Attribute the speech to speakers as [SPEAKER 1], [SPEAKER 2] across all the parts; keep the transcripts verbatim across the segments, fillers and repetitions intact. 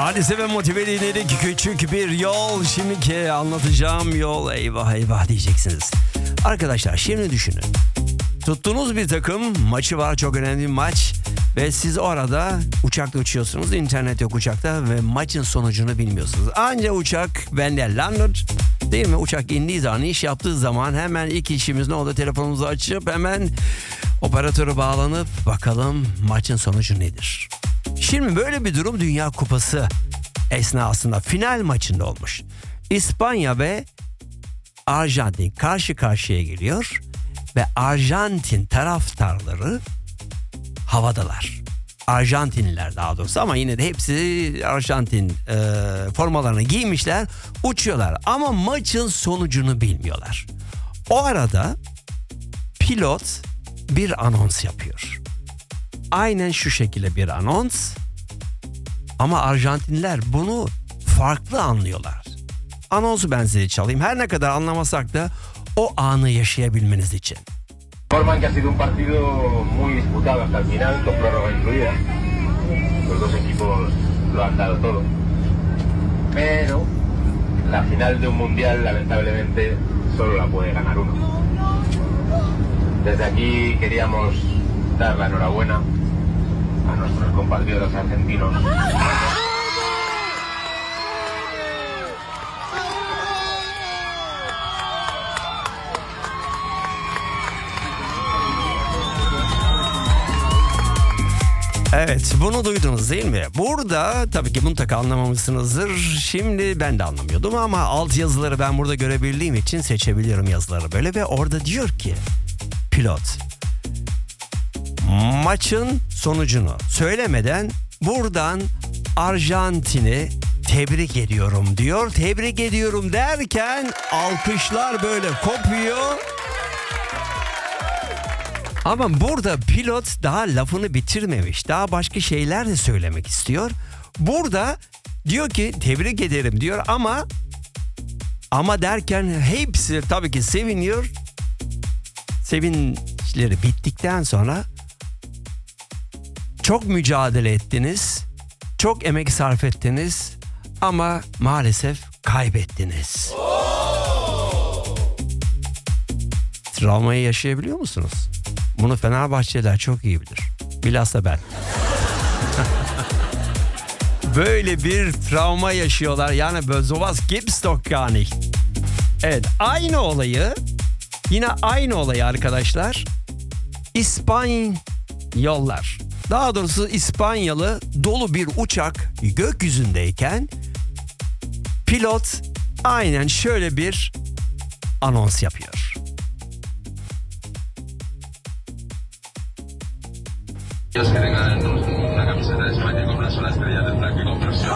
[SPEAKER 1] Maalesef motive dedik, küçük bir yol. Şimdiki anlatacağım yol eyvah eyvah diyeceksiniz. Arkadaşlar şimdi düşünün. Tuttuğunuz bir takım maçı var, çok önemli bir maç. Ve siz orada uçakla uçuyorsunuz. İnternet yok uçakta ve maçın sonucunu bilmiyorsunuz. Anca uçak bende lanır. Değil mi? Uçak indiği zaman, iş yaptığı zaman hemen ilk işimiz ne oldu? Telefonumuzu açıp hemen operatöre bağlanıp bakalım maçın sonucu nedir? Şimdi böyle bir durum Dünya Kupası esnasında final maçında olmuş. İspanya ve Arjantin karşı karşıya geliyor ve Arjantin taraftarları havadalar. Arjantinliler daha doğrusu, ama yine de hepsi Arjantin e, formalarını giymişler, uçuyorlar ama maçın sonucunu bilmiyorlar. O arada pilot bir anons yapıyor. Aynen şu şekilde bir anons ama Arjantinliler bunu farklı anlıyorlar. Anonsu ben size çalayım. Her ne kadar anlamasak da o anı yaşayabilmeniz için.
[SPEAKER 2] Informan que ha sido un partido muy disputado hasta el final, con prórroga incluida. Los dos equipos lo han dado todo. Pero la final de un mundial, lamentablemente, solo la puede ganar uno. Desde aquí queríamos dar la enhorabuena a nuestros compatriotas argentinos.
[SPEAKER 1] Evet, bunu duydunuz değil mi? Burada tabii ki mutlaka anlamamışsınızdır. Şimdi ben de anlamıyordum ama alt yazıları ben burada görebildiğim için seçebiliyorum yazıları böyle. Ve orada diyor ki pilot maçın sonucunu söylemeden buradan Arjantin'i tebrik ediyorum diyor. Tebrik ediyorum derken alkışlar böyle kopuyor. Ama burada pilot daha lafını bitirmemiş. Daha başka şeyler de söylemek istiyor. Burada diyor ki tebrik ederim diyor ama ama derken hepsi tabii ki seviniyor. Sevinçleri bittikten sonra çok mücadele ettiniz. Çok emek sarf ettiniz ama maalesef kaybettiniz. Travmayı yaşayabiliyor musunuz? Bunu Fenerbahçeliler çok iyi bilir. Bilhassa ben. Böyle bir travma yaşıyorlar. Yani sowas gibt's doch gar nicht. Evet, aynı olayı, yine aynı olayı arkadaşlar, İspanyollar, daha doğrusu İspanyalı dolu bir uçak gökyüzündeyken pilot aynen şöyle bir anons yapıyor.
[SPEAKER 3] Ellos que tengan una camiseta de España con una sola estrella tendrán que comprarse.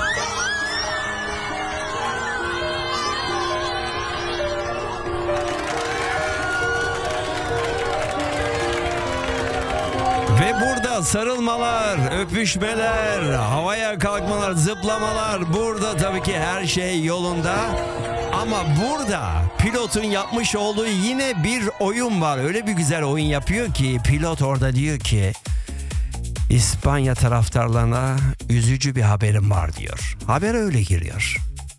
[SPEAKER 1] Ve burada sarılmalar, öpüşmeler, havaya kalkmalar, zıplamalar, burada tabii ki her şey yolunda. Ama burada pilotun yapmış olduğu yine bir oyun var. Öyle bir güzel oyun yapıyor ki pilot orada diyor ki İspanya taraftarlarına üzücü bir haberim var diyor. Haber öyle giriyor.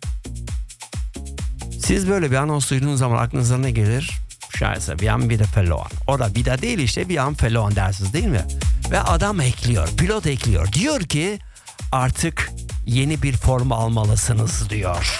[SPEAKER 1] Siz böyle bir anons duyduğunuz zaman aklınıza ne gelir? Şayse bir an bir de felon. O da bir de değil işte, bir an felon dersiniz değil mi? Ve adam ekliyor, pilot ekliyor. Diyor ki artık yeni bir forma almalısınız diyor.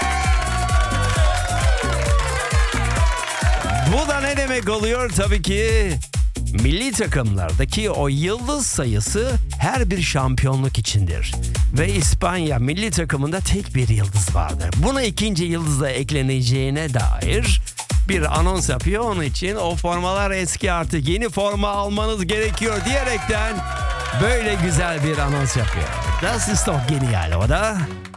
[SPEAKER 1] Bu da ne demek oluyor? Tabii ki milli takımlardaki o yıldız sayısı her bir şampiyonluk içindir. Ve İspanya milli takımında tek bir yıldız vardır. Buna ikinci yıldızla ekleneceğine dair bir anons yapıyor. Onun için o formalar eski, artık yeni forma almanız gerekiyor diyerekten böyle güzel bir anons yapıyor. Das ist doch genial, oder?